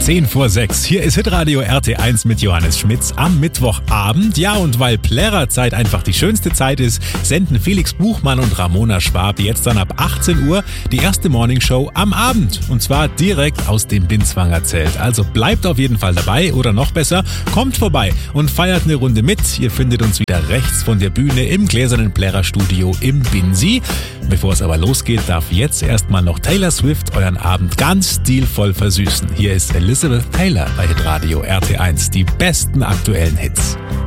10 vor 6. Hier ist Hitradio RT1 mit Johannes Schmitz am Mittwochabend. Ja, und weil Plärrerzeit einfach die schönste Zeit ist, senden Felix Buchmann und Ramona Schwab jetzt dann ab 18 Uhr die erste Morningshow am Abend. Und zwar direkt aus dem Binswanger Zelt. Also bleibt auf jeden Fall dabei oder noch besser, kommt vorbei und feiert eine Runde mit. Ihr findet uns wieder rechts von der Bühne im gläsernen Plärrerstudio im Binsi. Bevor es aber losgeht, darf jetzt erstmal noch Taylor Swift euren Abend ganz stilvoll versüßen. Hier ist Elizabeth Taylor bei Hitradio RT1, die besten aktuellen Hits.